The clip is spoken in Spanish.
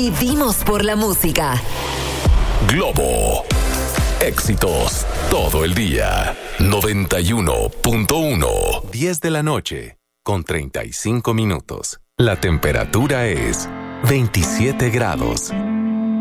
Vivimos por la música. Globo. Éxitos todo el día. 91.1. 10 de la noche con 35 minutos. La temperatura es 27 grados.